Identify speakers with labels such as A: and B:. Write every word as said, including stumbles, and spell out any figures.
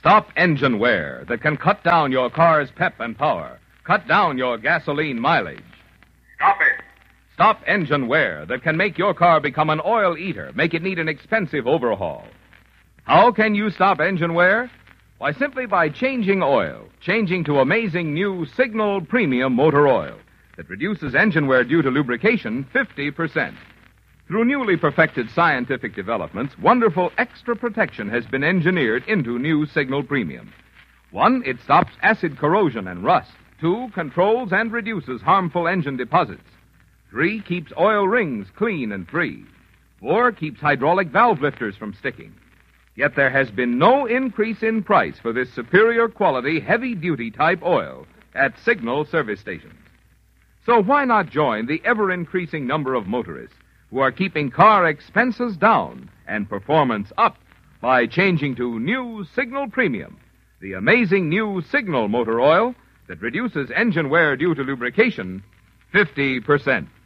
A: Stop engine wear that can cut down your car's pep and power, cut down your gasoline mileage.
B: Stop it.
A: Stop engine wear that can make your car become an oil eater, make it need an expensive overhaul. How can you stop engine wear? Why, simply by changing oil, changing to amazing new Signal Premium Motor Oil that reduces engine wear due to lubrication fifty percent. Through newly perfected scientific developments, wonderful extra protection has been engineered into new Signal Premium. One, it stops acid corrosion and rust. Two, controls and reduces harmful engine deposits. Three, keeps oil rings clean and free. Four, keeps hydraulic valve lifters from sticking. Yet there has been no increase in price for this superior quality, heavy-duty type oil at Signal service stations. So why not join the ever-increasing number of motorists who are keeping car expenses down and performance up by changing to new Signal Premium, the amazing new Signal motor oil that reduces engine wear due to lubrication fifty percent.